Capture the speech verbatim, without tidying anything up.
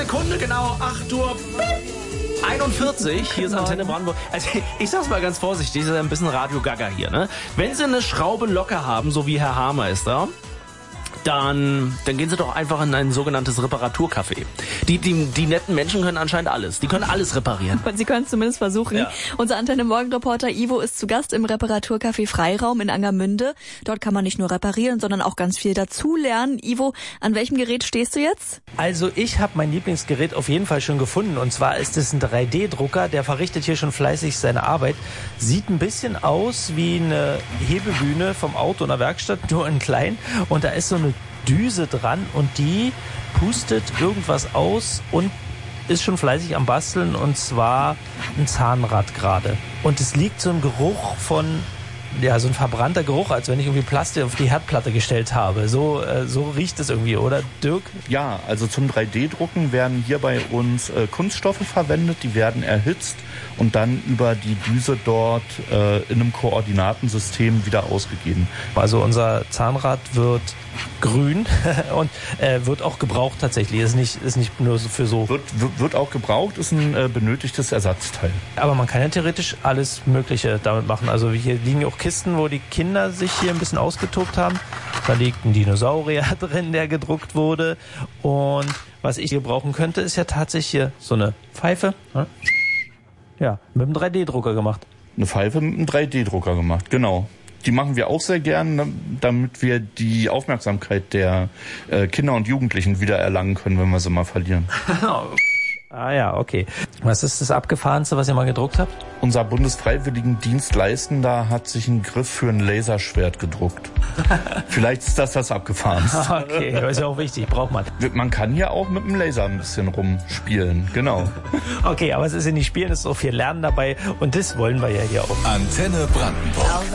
Sekunde, genau acht Uhr einundvierzig. Hier ist Antenne Brandenburg. Also ich sag's mal ganz vorsichtig, das ist ein bisschen Radio Gaga hier, ne? Wenn Sie eine Schraube locker haben, so wie Herr Haarmeister, dann, dann gehen Sie doch einfach in ein sogenanntes Reparaturcafé. Die, die, die netten Menschen können anscheinend alles. Die können alles reparieren. Und Sie können es zumindest versuchen. Ja. Unser Antenne-Morgen-Reporter Ivo ist zu Gast im Reparaturcafé Freiraum in Angermünde. Dort kann man nicht nur reparieren, sondern auch ganz viel dazulernen. Ivo, an welchem Gerät stehst du jetzt? Also ich habe mein Lieblingsgerät auf jeden Fall schon gefunden. Und zwar ist es ein drei D Drucker, der verrichtet hier schon fleißig seine Arbeit. Sieht ein bisschen aus wie eine Hebebühne vom Auto in der Werkstatt, nur in klein. Und da ist so eine Düse dran und die pustet irgendwas aus und ist schon fleißig am Basteln, und zwar ein Zahnrad gerade. Und es liegt so ein Geruch von, ja, so ein verbrannter Geruch, als wenn ich irgendwie Plastik auf die Herdplatte gestellt habe. So, äh, so riecht es irgendwie, oder Dirk? Ja, also zum drei D Drucken werden hier bei uns äh, Kunststoffe verwendet, die werden erhitzt und dann über die Düse dort äh, in einem Koordinatensystem wieder ausgegeben. Also unser Zahnrad wird grün und äh, wird auch gebraucht tatsächlich. Ist nicht, ist nicht nur für so. Wird, wird auch gebraucht, ist ein äh, benötigtes Ersatzteil. Aber man kann ja theoretisch alles Mögliche damit machen. Also hier liegen auch Kisten, wo die Kinder sich hier ein bisschen ausgetobt haben. Da liegt ein Dinosaurier drin, der gedruckt wurde. Und was ich hier brauchen könnte, ist ja tatsächlich hier so eine Pfeife. Ja, mit einem drei D Drucker gemacht. Eine Pfeife mit einem drei D Drucker gemacht, genau. Die machen wir auch sehr gern, damit wir die Aufmerksamkeit der äh, Kinder und Jugendlichen wieder erlangen können, wenn wir sie mal verlieren. Ah ja, okay. Was ist das Abgefahrenste, was ihr mal gedruckt habt? Unser Bundesfreiwilligendienstleistender hat sich einen Griff für ein Laserschwert gedruckt. Vielleicht ist das das Abgefahrenste. Okay, das ist ja auch wichtig, braucht man. Man kann ja auch mit dem Laser ein bisschen rumspielen, genau. Okay, aber es ist ja nicht Spielen, es ist auch viel Lernen dabei und das wollen wir ja hier auch. Antenne Brandenburg.